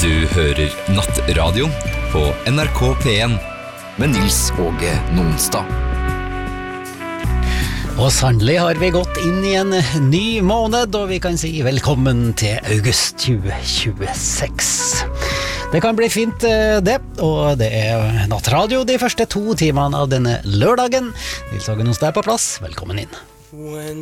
Du hører Nattradio på NRK P1 med Nils Åge Nonstad. Og sannelig har vi gått inn i en ny måned, og vi kan si velkommen til august 2026. Det kan bli fint det, og det er Nattradio de første 2 timene av denne lørdagen. Nils Åge Nonstad er på plass, velkommen inn.